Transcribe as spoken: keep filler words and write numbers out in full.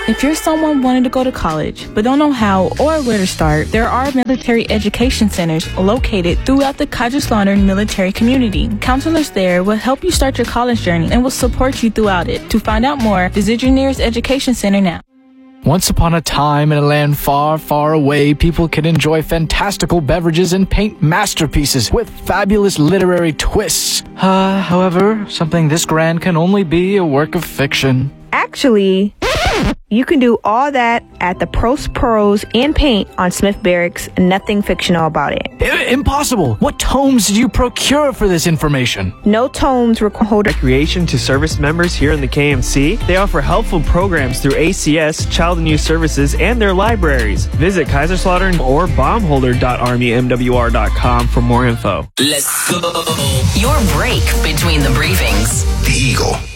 If you're someone wanting to go to college but don't know how or where to start, there are military education centers located throughout the Kaiserslautern military community. Counselors there will help you start your college journey and will support you throughout it. To find out more, visit your nearest education center now. Once upon a time, in a land far, far away, people could enjoy fantastical beverages and paint masterpieces with fabulous literary twists. Uh, however, something this grand can only be a work of fiction. Actually, you can do all that at the Prost Pros and Paint on Smith Barracks. Nothing fictional about it. I- impossible! What tomes did you procure for this information? No tomes record recreation to service members here in the K M C. They offer helpful programs through A C S, Child and Youth Services, and their libraries. Visit Kaiserslautern or bombholder dot army m w r dot com for more info. Let's go. Your break between the briefings. The Eagle.